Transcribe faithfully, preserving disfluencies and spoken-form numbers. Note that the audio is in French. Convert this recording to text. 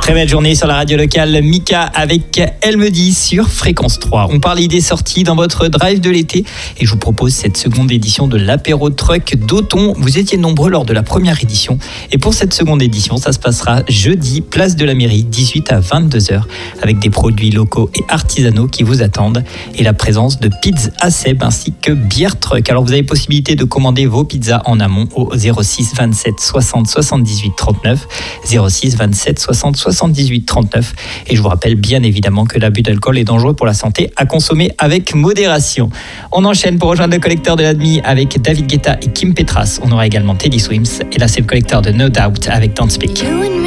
Très belle journée sur la radio locale. Mika avec Elle me dit sur Fréquence trois. On parle idées sorties dans votre drive de l'été et je vous propose cette seconde édition de l'apéro truck d'Auton. Vous étiez nombreux lors de la première édition et pour cette seconde édition, ça se passera jeudi, place de la mairie, dix-huit à vingt-deux heures, avec des produits locaux et artisanaux qui vous attendent et la présence de Pizza Seb ainsi que Bière Truck. Alors vous avez possibilité de commander vos pizzas en amont au zéro six vingt-sept soixante soixante-dix-huit trente-neuf, zéro six vingt-sept soixante soixante-dix-huit trente-neuf. Et je vous rappelle bien évidemment que l'abus d'alcool est dangereux pour la santé, à consommer avec modération. On enchaîne pour rejoindre le collecteur de l'Admi avec David Guetta et Kim Petras. On aura également Teddy Swims et là c'est le collecteur de No Doubt avec Don't Speak.